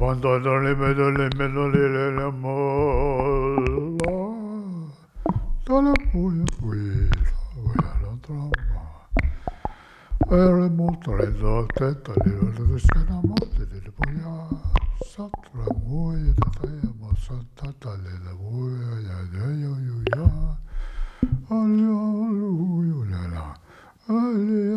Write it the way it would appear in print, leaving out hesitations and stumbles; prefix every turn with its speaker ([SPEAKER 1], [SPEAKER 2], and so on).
[SPEAKER 1] Abandonne me donne le molla. Dans la bouille, oui, la trama. E mostrare testa di scanamate delle boia. Satra muoia da te, ma santata le boia, ya. Alleluia, alleluia, alleluia.